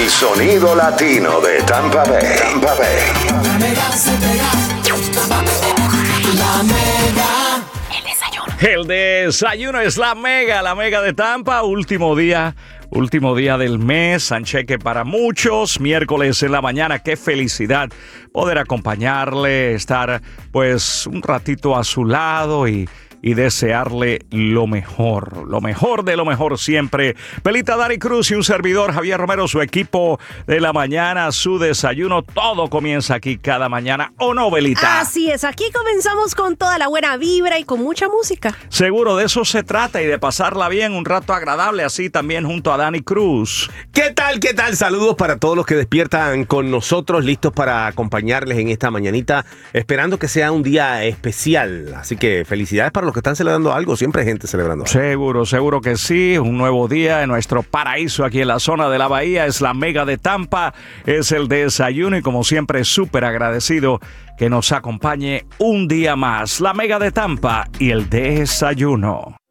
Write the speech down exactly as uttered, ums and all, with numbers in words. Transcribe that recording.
El sonido latino de Tampa Bay. Tampa Bay. La Mega se pega. La Mega. El desayuno. El desayuno es la Mega, la Mega de Tampa. Último día, último día del mes. Sancheque para muchos. Miércoles en la mañana. Qué felicidad poder acompañarle, estar pues un ratito a su lado y... y desearle lo mejor, lo mejor de lo mejor siempre. Pelita Dari Cruz y un servidor Javier Romero, su equipo de la mañana, su desayuno, todo comienza aquí cada mañana, ¿o no, Belita? Así es, aquí comenzamos con toda la buena vibra y con mucha música. Seguro de eso se trata y de pasarla bien, un rato agradable, así también junto a Dani Cruz. ¿Qué tal, qué tal? Saludos para todos los que despiertan con nosotros, listos para acompañarles en esta mañanita, esperando que sea un día especial. Así que felicidades para los que están celebrando algo, siempre hay gente celebrando algo. Seguro, seguro que sí, un nuevo día en nuestro paraíso aquí en la zona de la bahía, es la Mega de Tampa, es el desayuno y como siempre súper agradecido que nos acompañe un día más, la Mega de Tampa y el desayuno.